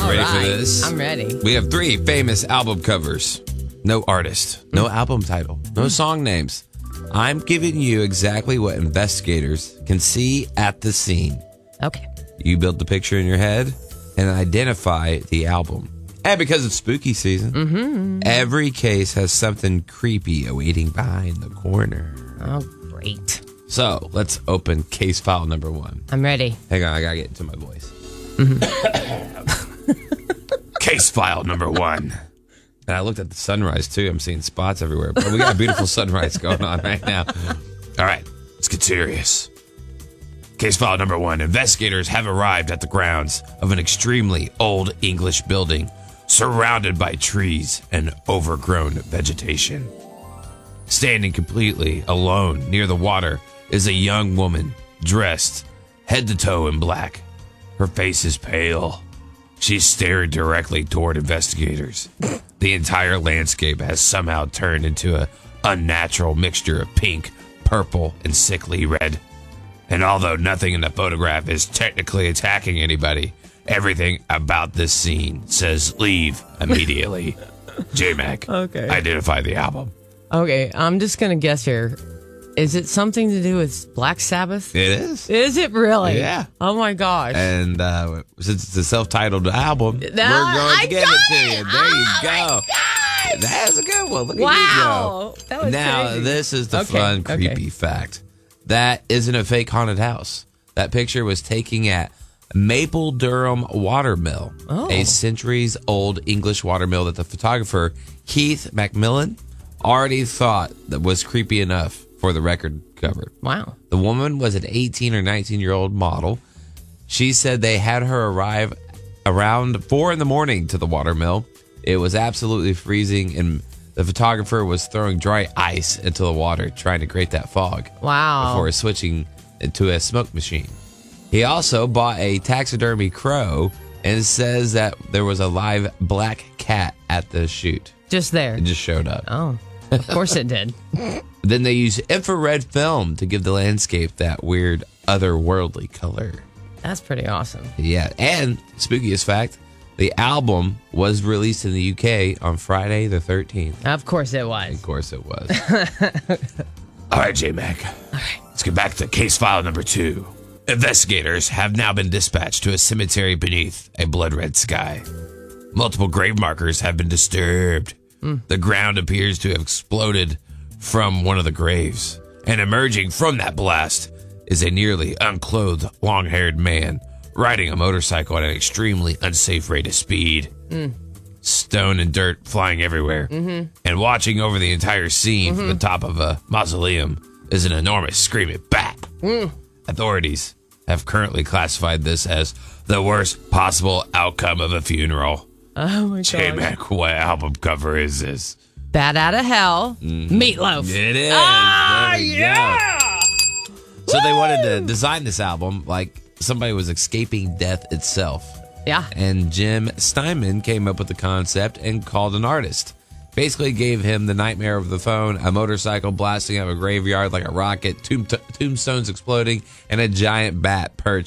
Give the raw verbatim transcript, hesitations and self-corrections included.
All ready right. for this? I'm ready. We have three famous album covers. No artist, no mm. album title, no mm. song names. I'm giving you exactly what investigators can see at the scene. Okay. You build the picture in your head and identify the album. And because it's spooky season, mm-hmm. every case has something creepy awaiting behind the corner. Oh, great. So let's open case file number one. I'm ready. Hang on, I gotta get into my voice. Mm-hmm. Case file number one. And I looked at the sunrise, too. I'm seeing spots everywhere. But we got a beautiful sunrise going on right now. All right, let's get serious. Case file number one. Investigators have arrived at the grounds of an extremely old English building surrounded by trees and overgrown vegetation. Standing completely alone near the water is a young woman dressed head to toe in black. Her face is pale. She's staring directly toward investigators. The entire landscape has somehow turned into an unnatural mixture of pink, purple, and sickly red. And although nothing in the photograph is technically attacking anybody, everything about this scene says leave immediately. J-Mac, okay. Identify the album. Okay, I'm just going to guess here. Is it something to do with Black Sabbath? It is. Is it really? Yeah. Oh, my gosh. And uh, since it's a self-titled album, No, we're going to I give got it to it. you. There Oh, you go. my gosh. That's a good one. Look wow. at you go. That was now, crazy. this is the okay. fun, okay. creepy fact. That isn't a fake haunted house. That picture was taken at Maple Durham Watermill, oh. a centuries-old English watermill that the photographer Keith Macmillan already thought that was creepy enough for the record cover. Wow. The woman was an eighteen or nineteen-year-old model. She said they had her arrive around four in the morning to the watermill. It was absolutely freezing, and the photographer was throwing dry ice into the water, trying to create that fog. Wow. Before switching to a smoke machine. He also bought a taxidermy crow and says that there was a live black cat at the shoot. Just there. It just showed up. Oh, of course it did. Then they used infrared film to give the landscape that weird otherworldly color. That's pretty awesome. Yeah, and spookiest fact, the album was released in the U K on Friday the thirteenth. Of course it was. Of course it was. All right, J-Mac. All right. Let's get back to case file number two. Investigators have now been dispatched to a cemetery beneath a blood-red sky. Multiple grave markers have been disturbed. Mm. The ground appears to have exploded from one of the graves. And emerging from that blast is a nearly unclothed, long-haired man riding a motorcycle at an extremely unsafe rate of speed. Mm. Stone and dirt flying everywhere. Mm-hmm. And watching over the entire scene mm-hmm. from the top of a mausoleum is an enormous screaming bat. Mm. Authorities have currently classified this as the worst possible outcome of a funeral. Oh, my God. J-Mac, what album cover is this? Bat Out of Hell, mm-hmm. Meatloaf. It is. Ah, yeah! Go. So they wanted to design this album like somebody was escaping death itself. Yeah. And Jim Steinman came up with the concept and called an artist. Basically gave him the nightmare of the phone, a motorcycle blasting out of a graveyard like a rocket, tomb- tombstones exploding, and a giant bat perched